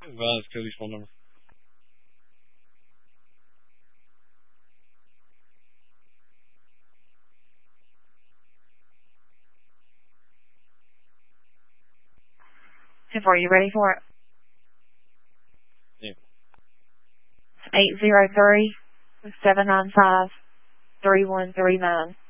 Well, it's Cody's phone number. Are you ready for it? Yeah. 803-795-3139.